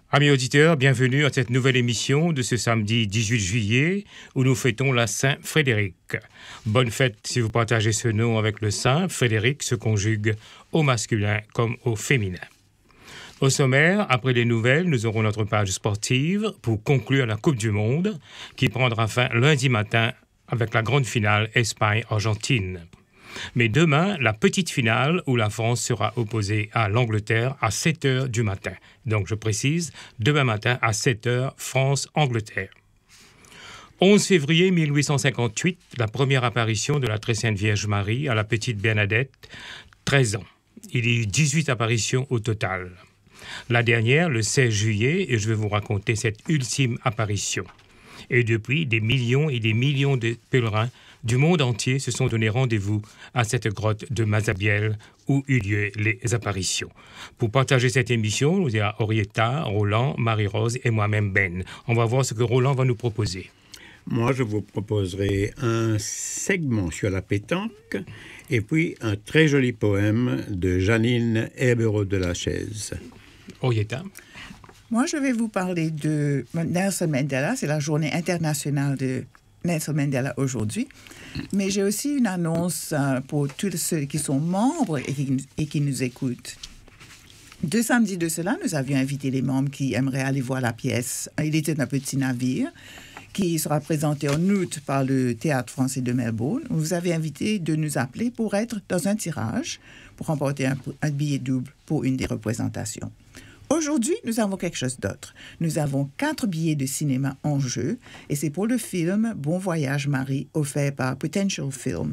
Amis auditeurs, bienvenue à cette nouvelle émission de ce samedi 18 juillet où nous fêtons la Saint-Frédéric. Bonne fête si vous partagez ce nom avec le Saint. Frédéric se conjugue au masculin comme au féminin. Au sommaire, après les nouvelles, nous aurons notre page sportive pour conclure la Coupe du Monde qui prendra fin lundi matin avec la grande finale Espagne-Argentine. Mais demain, la petite finale où la France sera opposée à l'Angleterre à 7h du matin. Donc je précise, demain matin à 7h, France-Angleterre. 11 février 1858, la première apparition de la Très Sainte Vierge Marie à la petite Bernadette, 13 ans. Il y a eu 18 apparitions au total. La dernière, le 16 juillet, et je vais vous raconter cette ultime apparition. Et depuis, des millions et des millions de pèlerins du monde entier se sont donné rendez-vous à cette grotte de Mazabiel où eut lieu les apparitions. Pour partager cette émission, nous y a Orietta, Roland, Marie-Rose et moi-même Ben. On va voir ce que Roland va nous proposer. Moi, je vous proposerai un segment sur la pétanque et puis un très joli poème de Janine Herbero de la Chaise. Orietta. Moi, je vais vous parler de Nelson Mandela. C'est la journée internationale de Nelson Mandela aujourd'hui. Mais j'ai aussi une annonce pour tous ceux qui sont membres et qui nous écoutent. 2 samedis de cela, nous avions invité les membres qui aimeraient aller voir la pièce. Il était un petit navire qui sera présenté en août par le Théâtre français de Melbourne. On vous avait invité de nous appeler pour être dans un tirage, pour remporter un billet double pour une des représentations. Aujourd'hui, nous avons quelque chose d'autre. Nous avons 4 billets de cinéma en jeu et c'est pour le film Bon Voyage Marie, offert par Potential Films.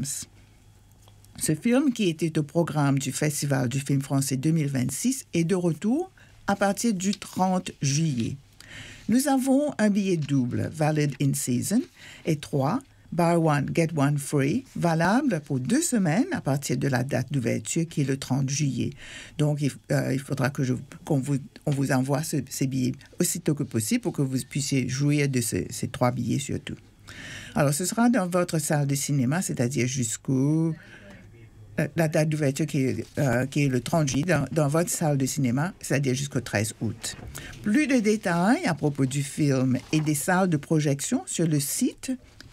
Ce film, qui était au programme du Festival du film français 2026, est de retour à partir du 30 juillet. Nous avons un billet double, valid in season, et 3, buy one, get one free, valable pour 2 semaines à partir de la date d'ouverture qui est le 30 juillet. Donc, il faudra qu'on vous envoie ces billets aussitôt que possible pour que vous puissiez jouir de ces 3 billets surtout. Alors, ce sera dans votre salle de cinéma, c'est-à-dire jusqu'au... la date d'ouverture qui est le 30 juillet dans votre salle de cinéma, c'est-à-dire jusqu'au 13 août. Plus de détails à propos du film et des salles de projection sur le site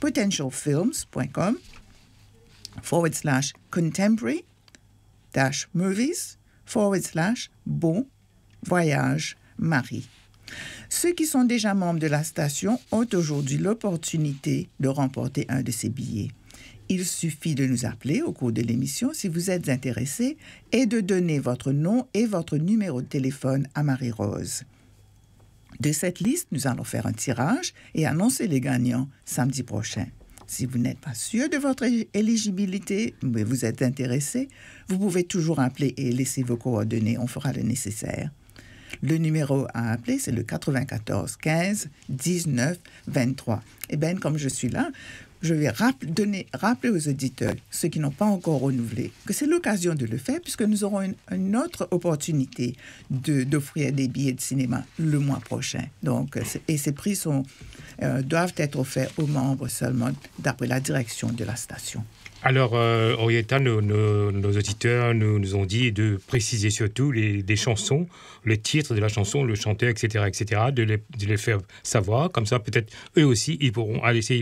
potentialfilms.com/contemporary-movies/Bon Voyage Marie. Ceux qui sont déjà membres de la station ont aujourd'hui l'opportunité de remporter un de ces billets. Il suffit de nous appeler au cours de l'émission si vous êtes intéressé et de donner votre nom et votre numéro de téléphone à Marie-Rose. De cette liste, nous allons faire un tirage et annoncer les gagnants samedi prochain. Si vous n'êtes pas sûr de votre éligibilité, mais vous êtes intéressé, vous pouvez toujours appeler et laisser vos coordonnées. On fera le nécessaire. Le numéro à appeler, c'est le 94 15 19 23. Et bien, comme je suis là, je vais rappeler aux auditeurs, ceux qui n'ont pas encore renouvelé, que c'est l'occasion de le faire puisque nous aurons une autre opportunité d'offrir des billets de cinéma le mois prochain. Donc, et ces prix doivent être offerts aux membres seulement d'après la direction de la station. Alors, Orietta, nos auditeurs nous ont dit de préciser surtout des chansons, le titre de la chanson, le chanteur, etc., de les faire savoir. Comme ça, peut-être, eux aussi, ils pourront aller essayer